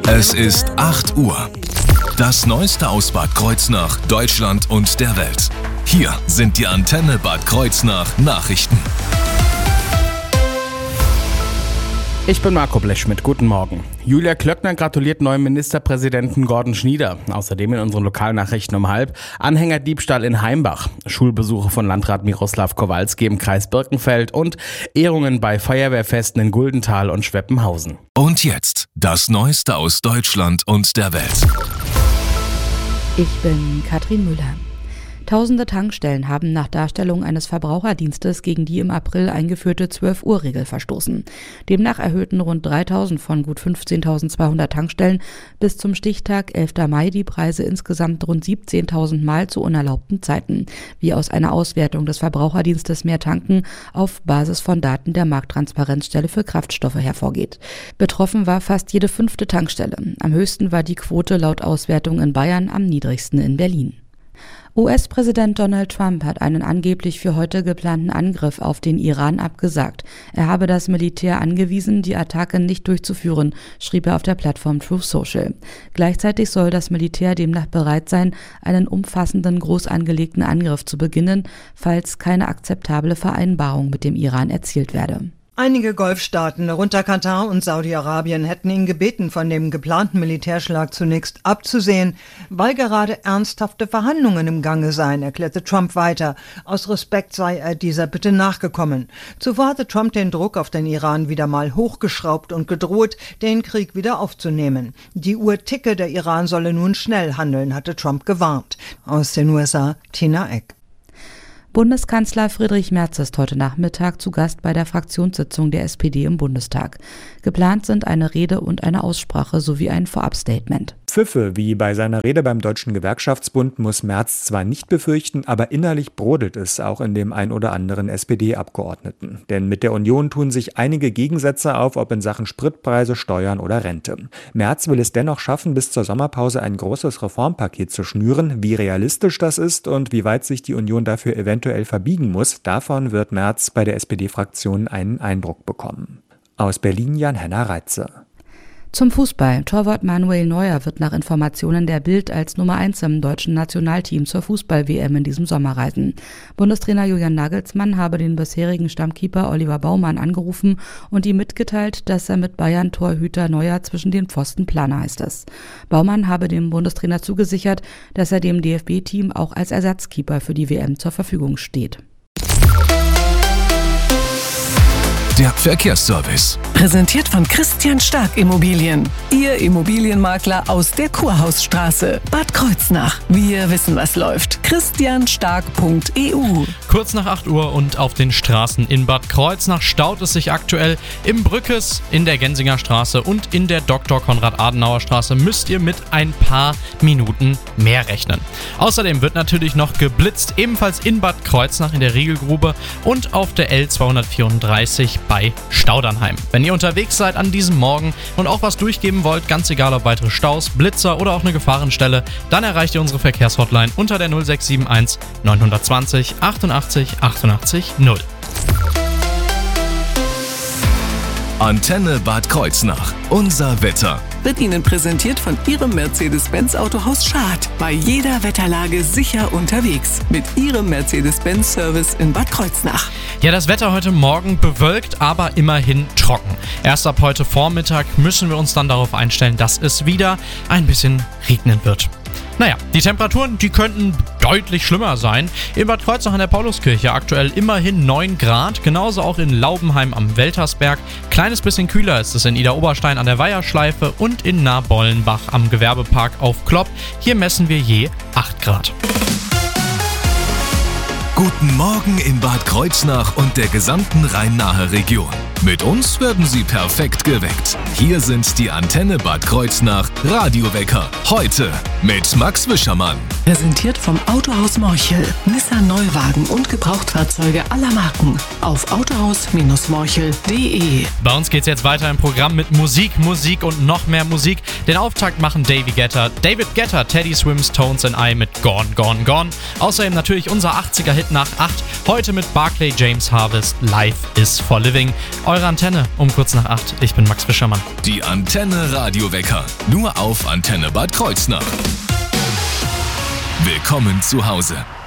Es ist 8 Uhr. Das Neueste aus Bad Kreuznach, Deutschland und der Welt. Hier sind die Antenne Bad Kreuznach Nachrichten. Ich bin Marco Blechschmidt, guten Morgen. Julia Klöckner gratuliert neuem Ministerpräsidenten Gordon Schnieder. Außerdem in unseren Lokalnachrichten um 12:30 Anhängerdiebstahl in Heimbach, Schulbesuche von Landrat Miroslav Kowalski im Kreis Birkenfeld und Ehrungen bei Feuerwehrfesten in Guldenthal und Schweppenhausen. Und jetzt das Neueste aus Deutschland und der Welt. Ich bin Katrin Müller. Tausende Tankstellen haben nach Darstellung eines Verbraucherdienstes gegen die im April eingeführte 12-Uhr-Regel verstoßen. Demnach erhöhten rund 3.000 von gut 15.200 Tankstellen bis zum Stichtag 11. Mai die Preise insgesamt rund 17.000 Mal zu unerlaubten Zeiten, wie aus einer Auswertung des Verbraucherdienstes Mehr Tanken auf Basis von Daten der Markttransparenzstelle für Kraftstoffe hervorgeht. Betroffen war fast jede 5. Tankstelle. Am höchsten war die Quote laut Auswertung in Bayern, am niedrigsten in Berlin. US-Präsident Donald Trump hat einen angeblich für heute geplanten Angriff auf den Iran abgesagt. Er habe das Militär angewiesen, die Attacke nicht durchzuführen, schrieb er auf der Plattform Truth Social. Gleichzeitig soll das Militär demnach bereit sein, einen umfassenden, groß angelegten Angriff zu beginnen, falls keine akzeptable Vereinbarung mit dem Iran erzielt werde. Einige Golfstaaten, darunter Katar und Saudi-Arabien, hätten ihn gebeten, von dem geplanten Militärschlag zunächst abzusehen, weil gerade ernsthafte Verhandlungen im Gange seien, erklärte Trump weiter. Aus Respekt sei er dieser Bitte nachgekommen. Zuvor hatte Trump den Druck auf den Iran wieder mal hochgeschraubt und gedroht, den Krieg wieder aufzunehmen. Die Uhr ticke, der Iran solle nun schnell handeln, hatte Trump gewarnt. Aus den USA, Tina Eck. Bundeskanzler Friedrich Merz ist heute Nachmittag zu Gast bei der Fraktionssitzung der SPD im Bundestag. Geplant sind eine Rede und eine Aussprache sowie ein Vorabstatement. Pfiffe, wie bei seiner Rede beim Deutschen Gewerkschaftsbund, muss Merz zwar nicht befürchten, aber innerlich brodelt es auch in dem ein oder anderen SPD-Abgeordneten. Denn mit der Union tun sich einige Gegensätze auf, ob in Sachen Spritpreise, Steuern oder Rente. Merz will es dennoch schaffen, bis zur Sommerpause ein großes Reformpaket zu schnüren. Wie realistisch das ist und wie weit sich die Union dafür eventuell verbiegen muss, davon wird Merz bei der SPD-Fraktion einen Eindruck bekommen. Aus Berlin Jan-Henner Reitze. Zum Fußball. Torwart Manuel Neuer wird nach Informationen der Bild als Nummer 1 im deutschen Nationalteam zur Fußball-WM in diesem Sommer reisen. Bundestrainer Julian Nagelsmann habe den bisherigen Stammkeeper Oliver Baumann angerufen und ihm mitgeteilt, dass er mit Bayern-Torhüter Neuer zwischen den Pfosten plane, heißt es. Baumann habe dem Bundestrainer zugesichert, dass er dem DFB-Team auch als Ersatzkeeper für die WM zur Verfügung steht. Der Verkehrsservice. Präsentiert von Christian Stark Immobilien. Ihr Immobilienmakler aus der Kurhausstraße, Bad Kreuznach. Wir wissen, was läuft. christianstark.eu. Kurz nach 8 Uhr und auf den Straßen in Bad Kreuznach staut es sich aktuell. Im Brückes, in der Gensinger Straße und in der Dr. Konrad-Adenauer-Straße müsst ihr mit ein paar Minuten mehr rechnen. Außerdem wird natürlich noch geblitzt, ebenfalls in Bad Kreuznach in der Riegelgrube und auf der L234 bei Staudernheim. Wenn ihr unterwegs seid an diesem Morgen und auch was durchgeben wollt, ganz egal ob weitere Staus, Blitzer oder auch eine Gefahrenstelle, dann erreicht ihr unsere Verkehrshotline unter der 0671 920 88 88 0. Antenne Bad Kreuznach. Unser Wetter. Wird Ihnen präsentiert von Ihrem Mercedes-Benz Autohaus Schad. Bei jeder Wetterlage sicher unterwegs. Mit Ihrem Mercedes-Benz-Service in Bad Kreuznach. Ja, das Wetter heute Morgen bewölkt, aber immerhin trocken. Erst ab heute Vormittag müssen wir uns dann darauf einstellen, dass es wieder ein bisschen regnen wird. Naja, die Temperaturen, die könnten deutlich schlimmer sein. In Bad Kreuznach an der Pauluskirche aktuell immerhin 9 Grad, genauso auch in Laubenheim am Weltersberg. Kleines bisschen kühler ist es in Idar-Oberstein an der Weiherschleife und in Nahbollenbach am Gewerbepark auf Klopp. Hier messen wir je 8 Grad. Guten Morgen in Bad Kreuznach und der gesamten Rhein-Nahe-Region. Mit uns werden Sie perfekt geweckt. Hier sind die Antenne Bad Kreuznach Radiowecker. Heute mit Max Wischermann. Präsentiert vom Autohaus Morchel. Nissan Neuwagen und Gebrauchtfahrzeuge aller Marken. Auf autohaus-morchel.de. Bei uns geht's jetzt weiter im Programm mit Musik und noch mehr Musik. Den Auftakt machen David Guetta, Teddy Swims, Tones and I mit Gone, Gone, Gone. Außerdem natürlich unser 80er-Hit nach 8. Heute mit Barclay James Harvest, Life is for Living. eure Antenne um kurz nach 8. Ich bin Max Fischermann. Die Antenne Radiowecker. Nur auf Antenne Bad Kreuznach. Willkommen zu Hause.